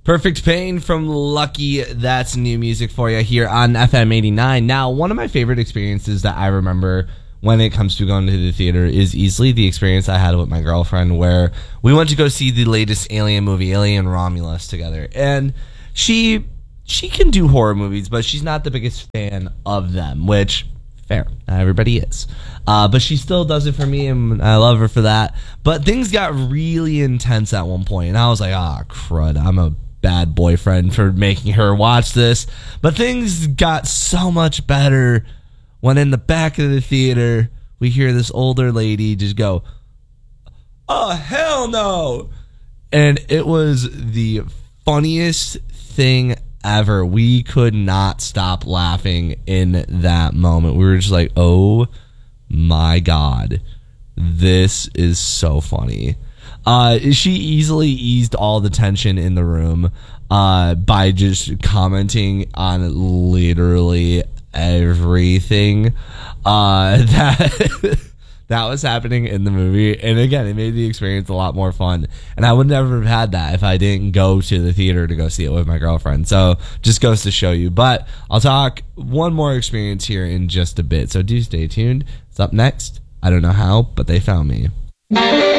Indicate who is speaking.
Speaker 1: Perfect Pain from Lucky. That's new music for you here on FM 89. Now, one of my favorite experiences that I remember when it comes to going to the theater is easily the experience I had with my girlfriend where we went to go see the latest Alien movie, Alien Romulus, together. And she can do horror movies, but she's not the biggest fan of them, which, fair. Not everybody is. But she still does it for me, and I love her for that. But things got really intense at one point, and I was like, crud, I'm a bad boyfriend for making her watch this. But things got so much better when in the back of the theater, we hear this older lady just go, "Oh, hell no." And it was the funniest thing ever. We could not stop laughing in that moment. We were just like, oh my God, this is so funny. She easily eased all the tension in the room by just commenting on literally everything that was happening in the movie. And again, it made the experience a lot more fun. And I would never have had that if I didn't go to the theater to go see it with my girlfriend. So just goes to show you. But I'll talk one more experience here in just a bit. So do stay tuned. It's up next. I don't know how, but they found me.